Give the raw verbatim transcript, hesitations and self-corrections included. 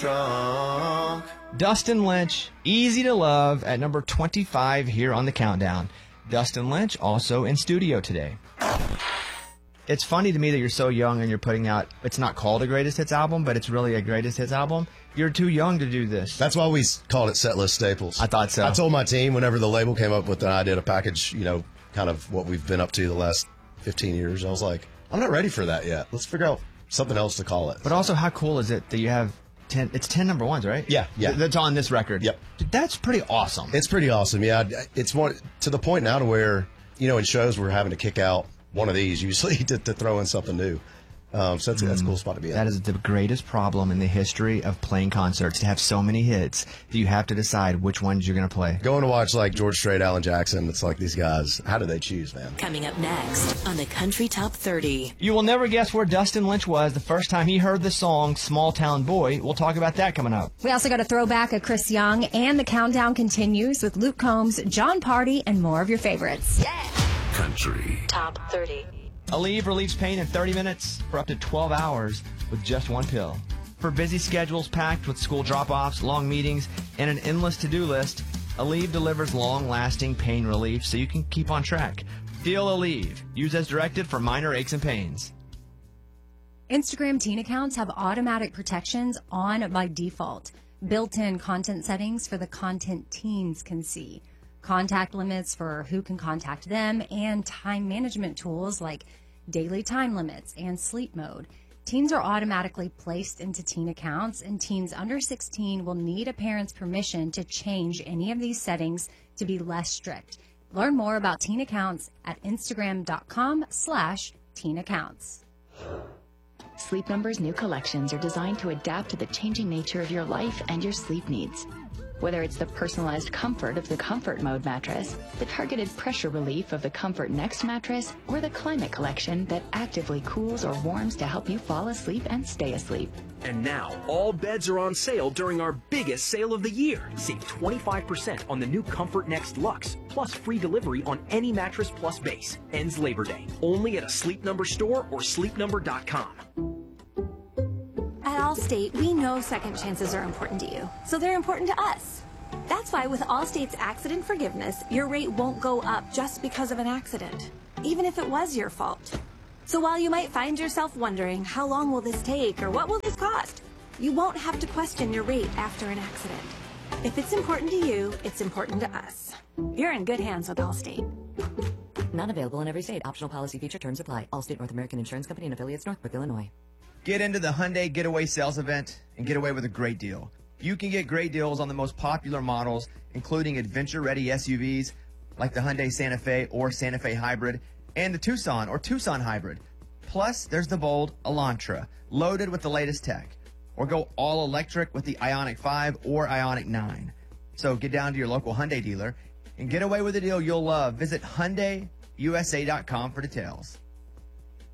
Drunk. Dustin Lynch, Easy to Love, at number twenty-five here on the countdown. Dustin Lynch also in studio today. It's funny to me that you're so young and you're putting out, it's not called a greatest hits album, but it's really a greatest hits album. You're too young to do this. That's why we called it Setlist Staples. I thought so. I told my team whenever the label came up with an idea to package, you know, kind of what we've been up to the last fifteen years. I was like, I'm not ready for that yet. Let's figure out something else to call it. But also, how cool is it that you have ten, it's ten number ones, right? Yeah, yeah. Th- That's on this record. Yep. Dude, that's pretty awesome. It's pretty awesome, yeah. It's more to the point now to where, you know, in shows we're having to kick out one of these usually to, to throw in something new. Um, so that's, mm, that's a cool spot to be in. That is the greatest problem in the history of playing concerts, to have so many hits that you have to decide which ones you're going to play. Going to watch like George Strait, Alan Jackson, it's like these guys, how do they choose, man? Coming up next on the Country Top thirty. You will never guess where Dustin Lynch was the first time he heard the song Small Town Boy. We'll talk about that coming up. We also got a throwback of Chris Young, and the countdown continues with Luke Combs, John Party, and more of your favorites. Yeah. Country Top thirty. Aleve relieves pain in thirty minutes for up to twelve hours with just one pill. For busy schedules packed with school drop-offs, long meetings, and an endless to-do list, Aleve delivers long-lasting pain relief so you can keep on track. Feel Aleve. Use as directed for minor aches and pains. Instagram teen accounts have automatic protections on by default. Built-in content settings for the content teens can see. Contact limits for who can contact them, and time management tools like daily time limits and sleep mode. Teens are automatically placed into teen accounts, and teens under sixteen will need a parent's permission to change any of these settings to be less strict. Learn more about teen accounts at instagram.com slash teen accounts. Sleep Number's new collections are designed to adapt to the changing nature of your life and your sleep needs. Whether it's the personalized comfort of the Comfort Mode mattress, the targeted pressure relief of the Comfort Next mattress, or the Climate Collection that actively cools or warms to help you fall asleep and stay asleep. And now, all beds are on sale during our biggest sale of the year. Save twenty-five percent on the new Comfort Next Luxe, plus free delivery on any mattress plus base. Ends Labor Day. Only at a Sleep Number store or sleep number dot com. At Allstate, we know second chances are important to you, so they're important to us. That's why with Allstate's accident forgiveness, your rate won't go up just because of an accident, even if it was your fault. So while you might find yourself wondering, how long will this take or what will this cost, you won't have to question your rate after an accident. If it's important to you, it's important to us. You're in good hands with Allstate. Not available in every state. Optional policy feature terms apply. Allstate North American Insurance Company and affiliates, Northbrook, Illinois. Get into the Hyundai Getaway Sales Event and get away with a great deal. You can get great deals on the most popular models, including adventure-ready S U Vs like the Hyundai Santa Fe or Santa Fe Hybrid, and the Tucson or Tucson Hybrid. Plus, there's the bold Elantra, loaded with the latest tech. Or go all-electric with the Ioniq five or Ioniq nine. So get down to your local Hyundai dealer and get away with a deal you'll love. Visit Hyundai U S A dot com for details.